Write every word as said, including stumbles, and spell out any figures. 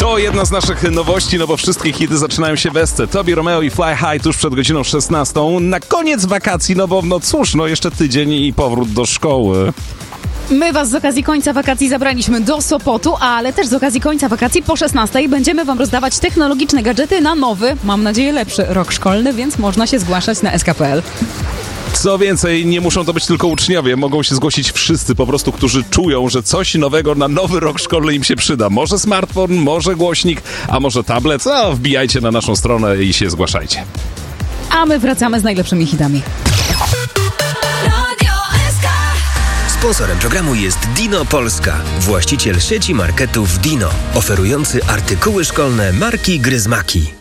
To jedna z naszych nowości, no bo wszystkie hity zaczynają się bez C. Tobi Romeo i Fly High tuż przed godziną szesnastą. Na koniec wakacji, no bo no cóż, no jeszcze tydzień i powrót do szkoły. My was z okazji końca wakacji zabraliśmy do Sopotu, ale też z okazji końca wakacji po szesnastej będziemy wam rozdawać technologiczne gadżety na nowy, mam nadzieję lepszy rok szkolny, więc można się zgłaszać na S K P L. Co więcej, nie muszą to być tylko uczniowie, mogą się zgłosić wszyscy po prostu, którzy czują, że coś nowego na nowy rok szkolny im się przyda. Może smartfon, może głośnik, a może tablet, no wbijajcie na naszą stronę i się zgłaszajcie. A my wracamy z najlepszymi hitami. Sponsorem programu jest Dino Polska, właściciel sieci marketów Dino, oferujący artykuły szkolne marki Gryzmaki.